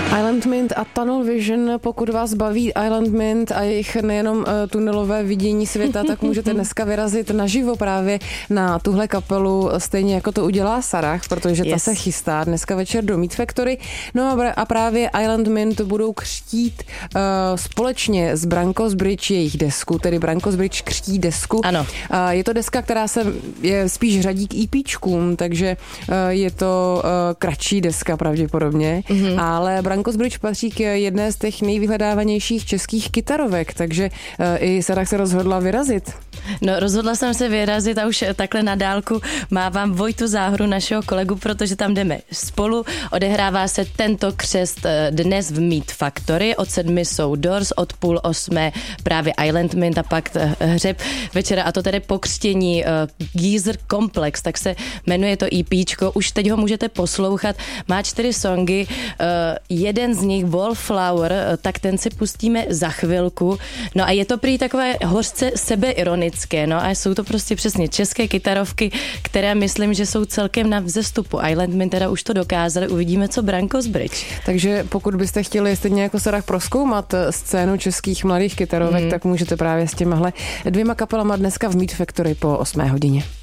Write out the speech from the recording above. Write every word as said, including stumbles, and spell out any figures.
Island Mint a Tunnel Vision, pokud vás baví Island Mint a jejich nejenom uh, tunelové vidění světa, tak můžete dneska vyrazit naživo právě na tuhle kapelu, stejně jako to udělá Sarah, protože yes. ta se chystá dneska večer do Meat Factory. No a právě Island Mint budou křtít uh, společně s Brankos Bridge jejich desku, tedy Brankos Bridge křtí desku. Ano. Uh, je to deska, která se je spíš řadí k EPčkům, takže uh, je to uh, kratší deska pravděpodobně, mm-hmm. ale Brankos Bridge patří k jedné z těch nejvyhledávanějších českých kytarovek, takže uh, i Sarah se rozhodla vyrazit. No, rozhodla jsem se vyrazit a už takhle na dálku mávám Vojtu Záhru, našeho kolegu, protože tam jdeme spolu. Odehrává se tento křest dnes v Meat Factory. Od sedmi jsou Doors, od půl osmé právě Island Mint a pak hřeb večera, a to tedy pokřtění uh, Geezer Complex, tak se jmenuje to EPčko. Už teď ho můžete poslouchat. Má čtyři songy. Uh, jeden z nich, Wallflower, uh, tak ten si pustíme za chvilku. No a je to prý takové hořce sebeironické, no a jsou to prostě přesně české kytarovky, které myslím, že jsou celkem na vzestupu. Island Mint teda už to dokázali, uvidíme, co Brankos Bridge. Takže pokud byste chtěli stejně jako Sarah prozkoumat scénu českých mladých kytarovek, mm. tak můžete právě s těmahle dvěma kapelama dneska v Meat Factory po osmé hodině.